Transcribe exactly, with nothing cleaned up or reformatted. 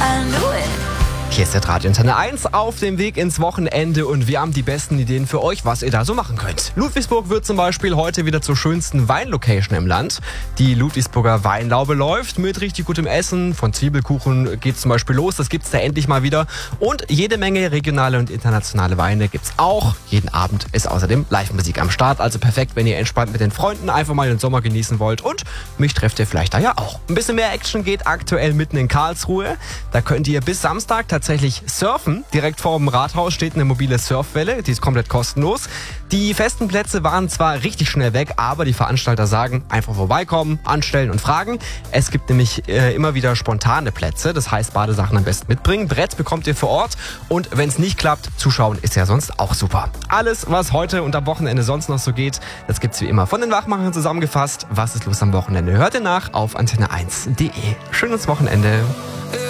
I knew it. Hier ist der Radio Antenne eins auf dem Weg ins Wochenende und wir haben die besten Ideen für euch, was ihr da so machen könnt. Ludwigsburg wird zum Beispiel heute wieder zur schönsten Weinlocation im Land. Die Ludwigsburger Weinlaube läuft mit richtig gutem Essen. Von Zwiebelkuchen geht's zum Beispiel los, das gibt's da endlich mal wieder. Und jede Menge regionale und internationale Weine gibt's auch. Jeden Abend ist außerdem Live-Musik am Start, also perfekt, wenn ihr entspannt mit den Freunden einfach mal den Sommer genießen wollt. Und mich trefft ihr vielleicht da ja auch. Ein bisschen mehr Action geht aktuell mitten in Karlsruhe. Da könnt ihr bis Samstag tatsächlich tatsächlich surfen. Direkt vor dem Rathaus steht eine mobile Surfwelle, die ist komplett kostenlos. Die festen Plätze waren zwar richtig schnell weg, aber die Veranstalter sagen, einfach vorbeikommen, anstellen und fragen. Es gibt nämlich äh, immer wieder spontane Plätze, das heißt Badesachen am besten mitbringen. Brett bekommt ihr vor Ort und wenn es nicht klappt, zuschauen ist ja sonst auch super. Alles, was heute und am Wochenende sonst noch so geht, das gibt's wie immer von den Wachmachern zusammengefasst. Was ist los am Wochenende? Hört ihr nach auf antenne eins punkt de. Schönes Wochenende.